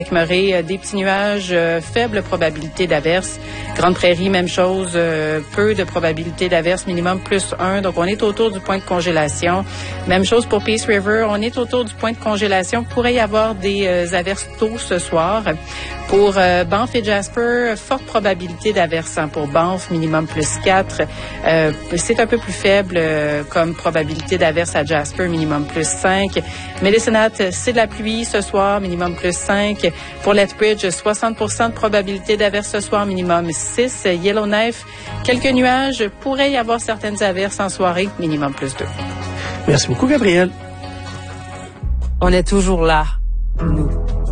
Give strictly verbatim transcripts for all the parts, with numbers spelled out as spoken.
Murray, des petits nuages, euh, faible probabilité d'averse. Grande Prairie, même chose, euh, peu de probabilité d'averse, minimum plus un. Donc, on est autour du point de congélation. Même chose pour Peace River, on est autour du point de congélation. Pourrait y avoir des euh, averses tôt ce soir. Pour euh, Banff et Jasper, forte probabilité d'averse. Hein, pour Banff, minimum plus quatre. Euh, c'est un peu plus faible euh, comme probabilité d'averse à Jasper, minimum plus cinq. Medicine Hat, c'est de la pluie ce soir, minimum plus cinq. Pour Lethbridge, soixante pour cent de probabilité d'averse ce soir, minimum six. Yellowknife, quelques nuages. Pourrait y avoir certaines averses en soirée, minimum plus deux. Merci beaucoup, Gabrielle. On est toujours là, nous.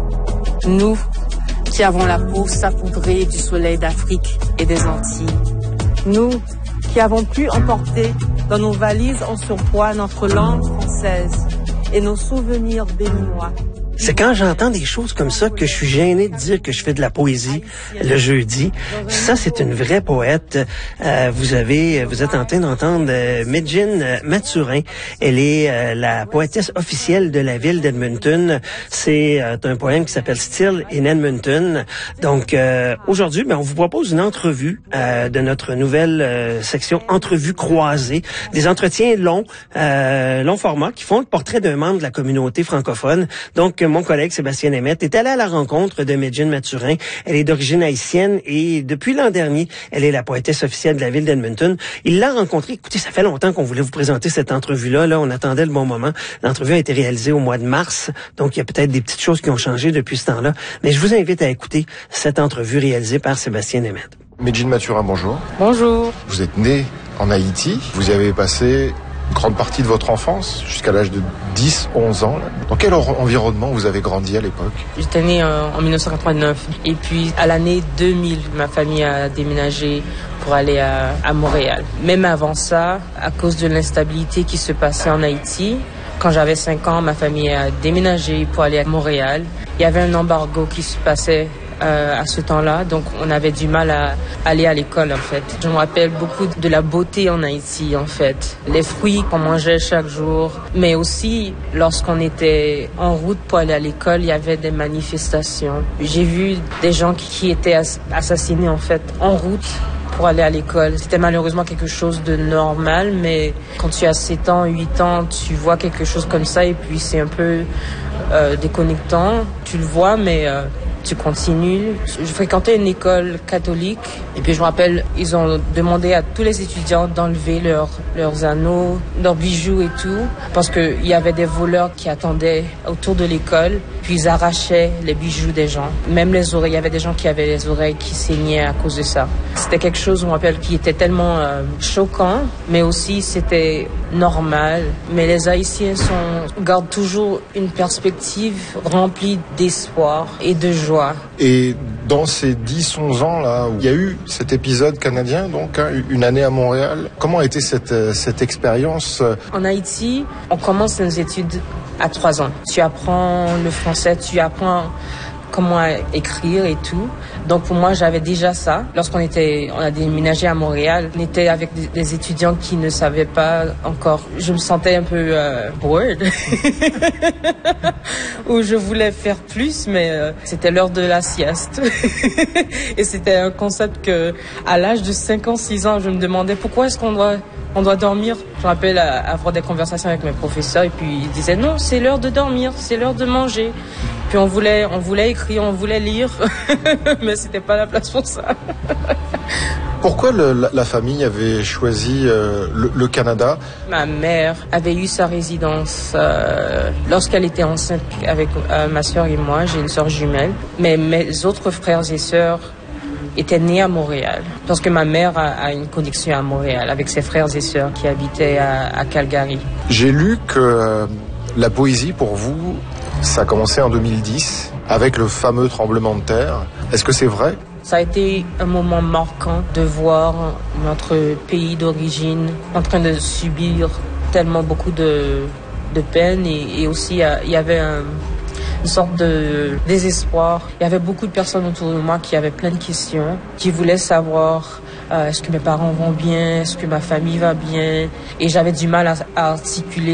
Nous qui avons la peau saupoudrée du soleil d'Afrique et des Antilles. Nous qui avons pu emporter dans nos valises en surpoids notre langue française et nos souvenirs béninois. C'est quand j'entends des choses comme ça que je suis gêné de dire que je fais de la poésie le jeudi. Ça, c'est une vraie poète. Euh, vous avez, vous êtes en train d'entendre euh, Midjin Mathurin. Elle est euh, la poétesse officielle de la ville d'Edmonton. C'est euh, un poème qui s'appelle Still in Edmonton. Donc, euh, aujourd'hui, ben, on vous propose une entrevue euh, de notre nouvelle euh, section Entrevues croisées. Des entretiens longs, euh, long format qui font le portrait d'un membre de la communauté francophone. Donc, mon collègue Sébastien Nemeth est allé à la rencontre de Midjin Mathurin. Elle est d'origine haïtienne et depuis l'an dernier, elle est la poétesse officielle de la ville d'Edmonton. Il l'a rencontrée. Écoutez, ça fait longtemps qu'on voulait vous présenter cette entrevue-là. Là, on attendait le bon moment. L'entrevue a été réalisée au mois de mars, donc il y a peut-être des petites choses qui ont changé depuis ce temps-là. Mais je vous invite à écouter cette entrevue réalisée par Sébastien Nemeth. Midjin Mathurin, bonjour. Bonjour. Vous êtes né en Haïti. Vous y avez passé une grande partie de votre enfance, jusqu'à l'âge de dix, onze ans. Dans quel environnement vous avez grandi à l'époque? J'étais née euh, en dix-neuf cent quatre-vingt-neuf. Et puis, à l'année deux mille, ma famille a déménagé pour aller à, à Montréal. Même avant ça, à cause de l'instabilité qui se passait en Haïti, quand j'avais cinq ans, ma famille a déménagé pour aller à Montréal. Il y avait un embargo qui se passait Euh, à ce temps-là, donc on avait du mal à aller à l'école en fait. Je me rappelle beaucoup de la beauté en Haïti en fait, les fruits qu'on mangeait chaque jour, mais aussi lorsqu'on était en route pour aller à l'école, il y avait des manifestations. J'ai vu des gens qui, qui étaient ass- assassinés en fait en route pour aller à l'école. C'était malheureusement quelque chose de normal, mais quand tu as sept ans, huit ans, tu vois quelque chose comme ça et puis c'est un peu euh, déconnectant. Tu le vois, mais euh, tu continues. Je fréquentais une école catholique et puis je me rappelle, ils ont demandé à tous les étudiants d'enlever leurs, leurs anneaux, leurs bijoux et tout, parce qu'il y avait des voleurs qui attendaient autour de l'école, puis ils arrachaient les bijoux des gens. Même les oreilles, il y avait des gens qui avaient les oreilles qui saignaient à cause de ça. C'était quelque chose, je me rappelle, qui était tellement euh, choquant, mais aussi c'était normal. Mais les Haïtiens sont, gardent toujours une perspective remplie d'espoir et de joie. Et dans ces dix onze ans là, où il y a eu cet épisode canadien, donc hein, une année à Montréal, comment a été cette, cette expérience? En Haïti, on commence nos études à trois ans. Tu apprends le français, tu apprends comment écrire et tout. Donc pour moi, j'avais déjà ça. Lorsqu'on était, on a déménagé à Montréal, on était avec des, des étudiants qui ne savaient pas encore. Je me sentais un peu euh, bored, où je voulais faire plus, mais euh, c'était l'heure de la sieste. Et c'était un concept que, à l'âge de cinq ans, six ans, je me demandais pourquoi est-ce qu'on doit on doit dormir. Je me rappelle à, à avoir des conversations avec mes professeurs et puis ils disaient non, c'est l'heure de dormir, c'est l'heure de manger. Puis on voulait, on voulait écrire, on voulait lire, mais c'était pas la place pour ça. Pourquoi le, la, la famille avait choisi euh, le, le Canada? Ma mère avait eu sa résidence euh, lorsqu'elle était enceinte avec euh, ma sœur et moi. J'ai une sœur jumelle, mais mes autres frères et sœurs était née à Montréal, parce que ma mère a, a une connexion à Montréal avec ses frères et sœurs qui habitaient à, à Calgary. J'ai lu que euh, la poésie, pour vous, ça a commencé en deux mille dix, avec le fameux tremblement de terre. Est-ce que c'est vrai? Ça a été un moment marquant de voir notre pays d'origine en train de subir tellement beaucoup de, de peine, et, et aussi euh, il y avait un... une sorte de désespoir. Il y avait beaucoup de personnes autour de moi qui avaient plein de questions, qui voulaient savoir euh, est-ce que mes parents vont bien, est-ce que ma famille va bien. Et j'avais du mal à, à articuler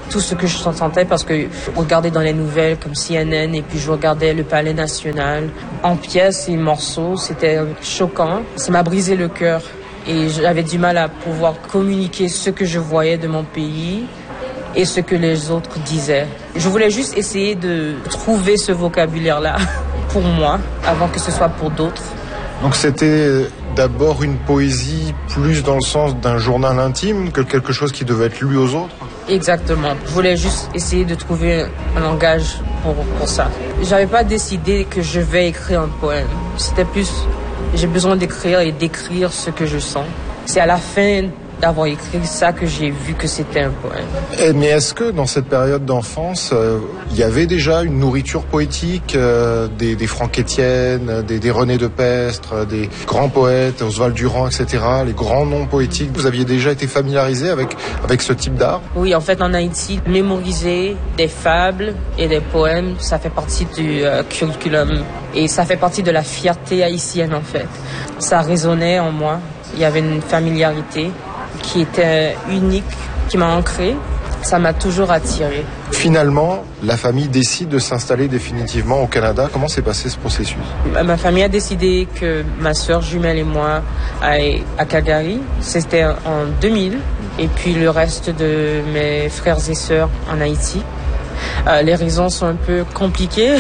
tout ce que je sentais parce que je regardais dans les nouvelles comme C N N et puis je regardais le Palais National en pièces et morceaux. C'était choquant. Ça m'a brisé le cœur et j'avais du mal à pouvoir communiquer ce que je voyais de mon pays et ce que les autres disaient. Je voulais juste essayer de trouver ce vocabulaire-là pour moi avant que ce soit pour d'autres. Donc c'était d'abord une poésie plus dans le sens d'un journal intime que quelque chose qui devait être lu aux autres? Exactement. Je voulais juste essayer de trouver un langage pour, pour ça. J'avais pas décidé que je vais écrire un poème. C'était plus, j'ai besoin d'écrire et d'écrire ce que je sens. C'est à la fin d'avoir écrit ça que j'ai vu que c'était un poème. Et, mais est-ce que dans cette période d'enfance, euh, il y avait déjà une nourriture poétique, euh, des, des Franck Etienne, des, des René de Pestre, des grands poètes, Oswald Durand, et cetera, les grands noms poétiques, vous aviez déjà été familiarisé avec, avec ce type d'art? Oui, en fait, en Haïti, mémoriser des fables et des poèmes, ça fait partie du euh, curriculum et ça fait partie de la fierté haïtienne, en fait. Ça résonnait en moi. Il y avait une familiarité qui était unique, qui m'a ancré. Ça m'a toujours attiré. Finalement, la famille décide de s'installer définitivement au Canada. Comment s'est passé ce processus? Ma famille a décidé que ma sœur jumelle et moi aillent à Calgary. C'était en deux mille. Et puis le reste de mes frères et sœurs en Haïti. Euh, les raisons sont un peu compliquées,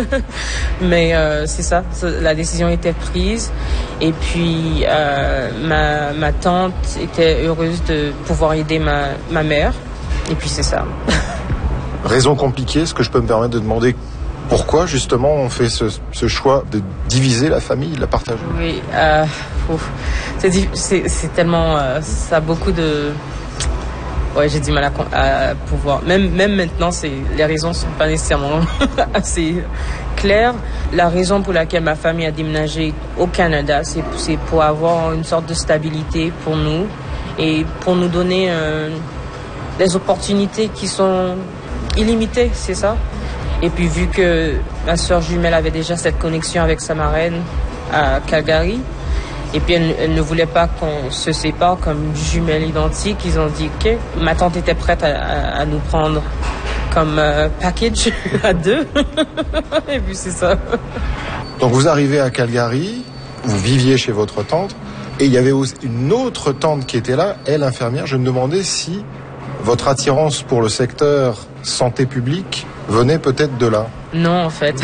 mais euh, c'est ça, la décision était prise. Et puis, euh, ma, ma tante était heureuse de pouvoir aider ma, ma mère. Et puis, c'est ça. Raison compliquée, est-ce que je peux me permettre de demander pourquoi, justement, on fait ce, ce choix de diviser la famille, de la partager? Oui, euh, c'est, c'est, c'est tellement... Euh, ça a beaucoup de... Ouais, j'ai du mal à, à pouvoir. Même, même maintenant, c'est, les raisons sont pas nécessairement assez claires. La raison pour laquelle ma famille a déménagé au Canada, c'est, c'est pour avoir une sorte de stabilité pour nous et pour nous donner euh, des opportunités qui sont illimitées, c'est ça. Et puis vu que ma sœur jumelle avait déjà cette connexion avec sa marraine à Calgary, et puis elle, elle ne voulait pas qu'on se sépare comme jumelles identiques. Ils ont dit ok. Ma tante était prête à, à, à nous prendre comme euh, package à deux. Et puis c'est ça. Donc vous arrivez à Calgary, vous viviez chez votre tante, et il y avait aussi une autre tante qui était là, elle infirmière. Je me demandais si votre attirance pour le secteur santé publique venait peut-être de là. Non, en fait.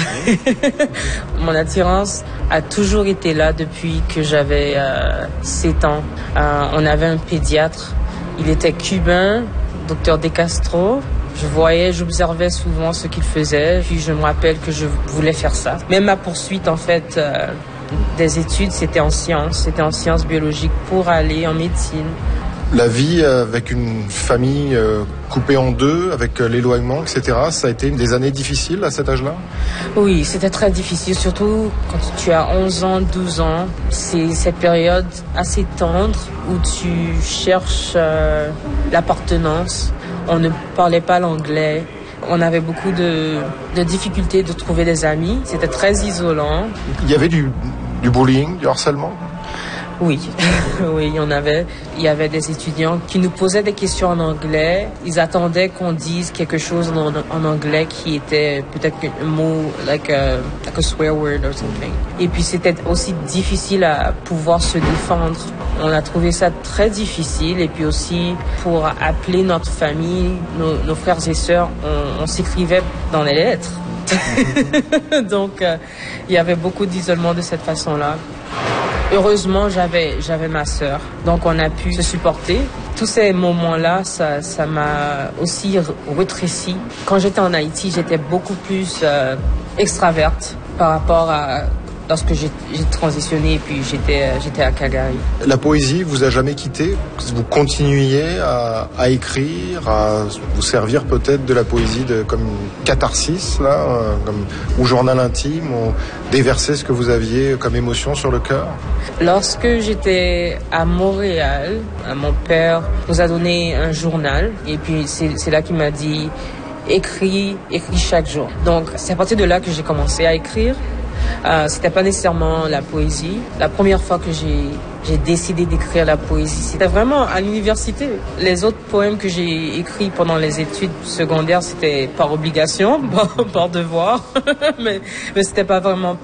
Mon attirance a toujours été là depuis que j'avais euh, sept ans. Euh, on avait un pédiatre. Il était cubain, docteur De Castro. Je voyais, j'observais souvent ce qu'il faisait. Puis je me rappelle que je voulais faire ça. Même ma poursuite, en fait, euh, des études, c'était en sciences. C'était en sciences biologiques pour aller en médecine. La vie avec une famille euh, coupée en deux, avec euh, l'éloignement, et cetera, ça a été des années difficiles à cet âge-là? Oui, c'était très difficile, surtout quand tu as onze ans, douze ans. C'est cette période assez tendre où tu cherches euh, l'appartenance. On ne parlait pas l'anglais. On avait beaucoup de, de difficultés de trouver des amis. C'était très isolant. Il y avait du, du bullying, du harcèlement? Oui, oui, il y en avait. Il y avait des étudiants qui nous posaient des questions en anglais. Ils attendaient qu'on dise quelque chose en, en anglais qui était peut-être un mot, like a, like a swear word or something. Et puis c'était aussi difficile à pouvoir se défendre. On a trouvé ça très difficile. Et puis aussi pour appeler notre famille, nos, nos frères et sœurs, on, on s'écrivait dans les lettres. Donc euh, il y avait beaucoup d'isolement de cette façon-là. Heureusement, j'avais, j'avais ma sœur. Donc, on a pu se supporter. Tous ces moments-là, ça, ça m'a aussi rétréci. Quand j'étais en Haïti, j'étais beaucoup plus euh, extraverte par rapport à lorsque j'ai, j'ai transitionné et puis j'étais, j'étais à Calgary. La poésie vous a jamais quitté? Vous continuiez à, à écrire, à vous servir peut-être de la poésie de, comme une catharsis, là, euh, comme, ou journal intime, ou déverser ce que vous aviez comme émotion sur le cœur? Lorsque j'étais à Montréal, mon père nous a donné un journal et puis c'est, c'est là qu'il m'a dit écris, écris chaque jour. Donc c'est à partir de là que j'ai commencé à écrire. Euh, c'était pas nécessairement la poésie. La première fois que j'ai j'ai décidé d'écrire la poésie. C'était vraiment à l'université. Les autres poèmes que j'ai écrits pendant les études secondaires, c'était par obligation, par, par devoir, mais, mais c'était pas vraiment